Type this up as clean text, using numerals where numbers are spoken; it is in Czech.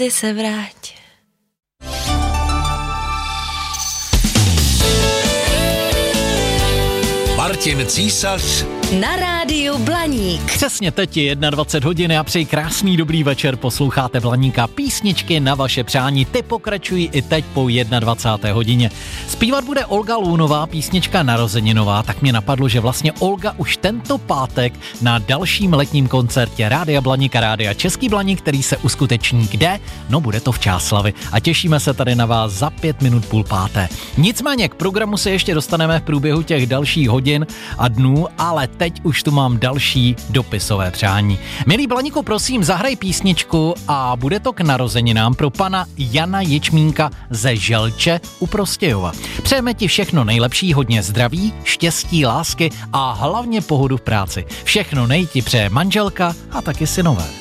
brzy se vrátí. Martin Císař Na rádiu Blaník. Přesně teď je 21 hodin a přeji krásný dobrý večer, posloucháte Blaníka, písničky na vaše přání, ty pokračují i teď po 21. hodině. Zpívat bude Olga Lůnová, písnička narozeninová, tak mě napadlo, že vlastně Olga už tento pátek na dalším letním koncertě Rádia Blaník a Rádia Český Blaník, který se uskuteční kde? No bude to v Čáslavi a těšíme se tady na vás za 5 minut půl páté. Nicméně k programu se ještě dostaneme v průběhu těch dalších hodin a dnů, ale teď už tu mám další dopisové přání. Milý Blaníku, prosím, zahraj písničku a bude to k narozeninám pro pana Jana Ječmínka ze Želče u Prostějova. Přejeme ti všechno nejlepší, hodně zdraví, štěstí, lásky a hlavně pohodu v práci. Všechno nej ti přeje manželka a taky synové.